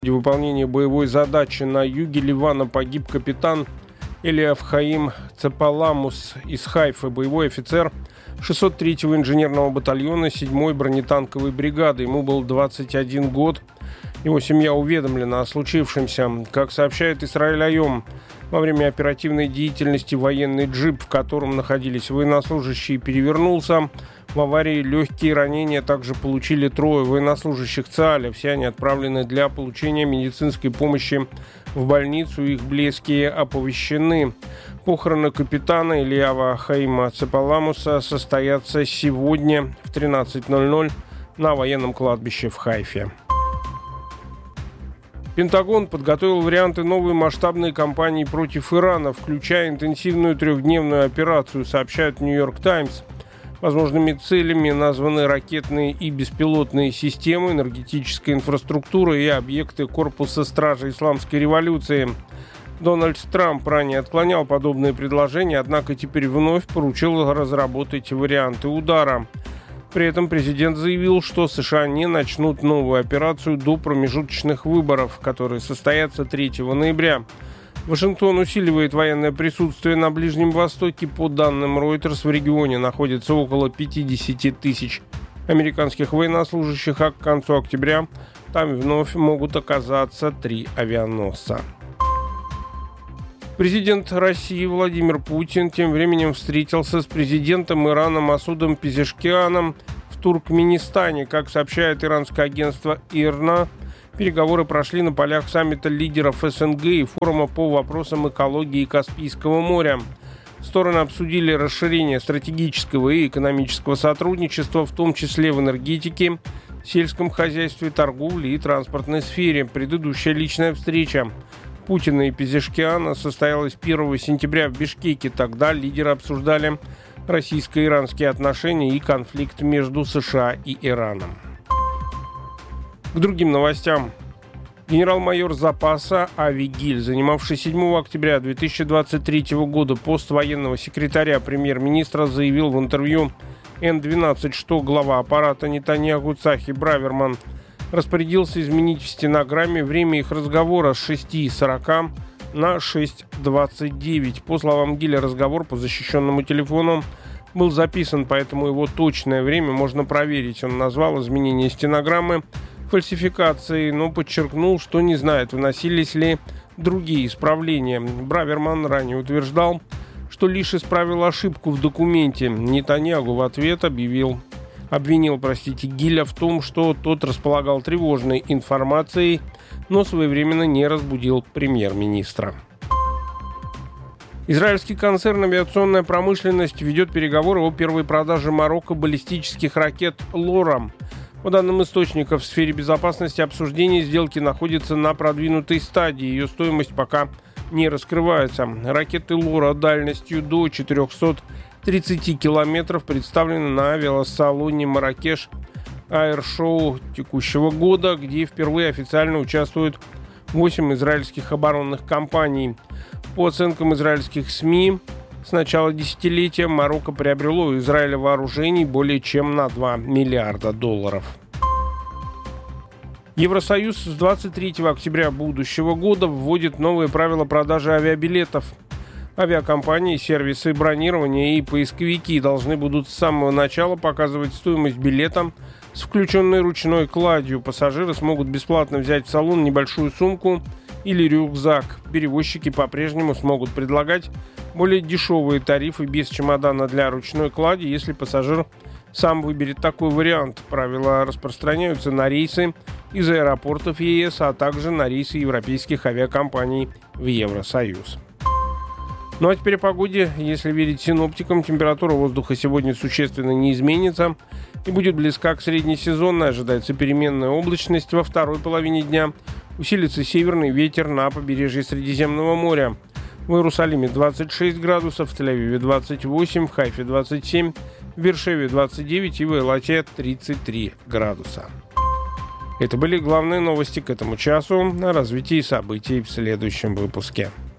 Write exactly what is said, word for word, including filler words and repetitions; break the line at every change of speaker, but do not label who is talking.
ходе выполнения боевой задачи на юге Ливана погиб капитан Элиав Хаим Цепаламус из Хайфы, боевой офицер шестьсот третьего инженерного батальона седьмой бронетанковой бригады. Ему был двадцать один год. Его семья уведомлена о случившемся. Как сообщает Исраэль Айом, во время оперативной деятельности военный джип, в котором находились военнослужащие, перевернулся. В аварии легкие ранения также получили трое военнослужащих ЦААля. Все они отправлены для получения медицинской помощи в больницу. Их близкие оповещены. Похороны капитана Элиава Хаима Цепаламуса состоятся сегодня в тринадцать ноль ноль на военном кладбище в Хайфе. Пентагон подготовил варианты новой масштабной кампании против Ирана, включая интенсивную трехдневную операцию, сообщает «Нью-Йорк Таймс». Возможными целями названы ракетные и беспилотные системы, энергетическая инфраструктура и объекты корпуса стражи исламской революции. Дональд Трамп ранее отклонял подобные предложения, однако теперь вновь поручил разработать варианты удара. При этом президент заявил, что США не начнут новую операцию до промежуточных выборов, которые состоятся третьего ноября. Вашингтон усиливает военное присутствие на Ближнем Востоке. По данным Reuters, в регионе находится около пятьдесят тысяч американских военнослужащих, а к концу октября там вновь могут оказаться три авианосца. Президент России Владимир Путин тем временем встретился с президентом Ирана Масудом Пезешкианом в Туркменистане. Как сообщает иранское агентство ИРНА, переговоры прошли на полях саммита лидеров СНГ и форума по вопросам экологии Каспийского моря. Стороны обсудили расширение стратегического и экономического сотрудничества, в том числе в энергетике, сельском хозяйстве, торговле и транспортной сфере. Предыдущая личная встреча Путина и Пезешкиана состоялась первого сентября в Бишкеке. Тогда лидеры обсуждали российско-иранские отношения и конфликт между США и Ираном. К другим новостям. Генерал-майор запаса Ави Гиль, занимавший седьмого октября две тысячи двадцать третьего года пост военного секретаря премьер-министра, заявил в интервью эн двенадцать, что глава аппарата Нетаньяху Цахи Браверман распорядился изменить в стенограмме время их разговора с шести сорока на шесть двадцать девять. По словам Гиля, разговор по защищенному телефону был записан, поэтому его точное время можно проверить. Он назвал изменение стенограммы фальсификацией, но подчеркнул, что не знает, вносились ли другие исправления. Браверман ранее утверждал, что лишь исправил ошибку в документе. Нетаньяху в ответ объявил Обвинил, простите, Гиля в том, что тот располагал тревожной информацией, но своевременно не разбудил премьер-министра. Израильский концерн «Авиационная промышленность» ведет переговоры о первой продаже Марокко баллистических ракет «Лорам». По данным источников в сфере безопасности, обсуждение сделки находится на продвинутой стадии. Ее стоимость пока не раскрывается. Ракеты «Лора» дальностью до четырехсот тридцати километров представлены на авиасалоне «Марракеш Аэр-шоу» текущего года, где впервые официально участвуют восемь израильских оборонных компаний. По оценкам израильских СМИ, с начала десятилетия Марокко приобрело у Израиля вооружений более чем на два миллиарда долларов. Евросоюз с двадцать третьего октября будущего года вводит новые правила продажи авиабилетов. Авиакомпании, сервисы бронирования и поисковики должны будут с самого начала показывать стоимость билета с включенной ручной кладью. Пассажиры смогут бесплатно взять в салон небольшую сумку или рюкзак. Перевозчики по-прежнему смогут предлагать более дешевые тарифы без чемодана для ручной клади, если пассажир сам выберет такой вариант. Правила распространяются на рейсы из аэропортов ЕС, а также на рейсы европейских авиакомпаний в Евросоюз. Ну а теперь о погоде. Если верить синоптикам, температура воздуха сегодня существенно не изменится и будет близка к среднесезонной. Ожидается переменная облачность во второй половине дня. Усилится северный ветер на побережье Средиземного моря. В Иерусалиме двадцать шесть градусов, в Тель-Авиве двадцать восемь, в Хайфе двадцать семь, в Бершеве двадцать девять и в Эйлате тридцать три градуса. Это были главные новости к этому часу. О развитии событий в следующем выпуске.